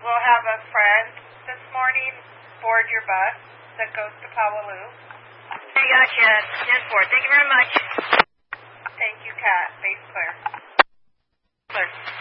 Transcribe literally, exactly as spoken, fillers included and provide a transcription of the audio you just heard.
we'll have a friend this morning board your bus that goes to Powaloo. I gotcha. ten four. Thank you very much. Thank you, Kat. Base clear. Clear.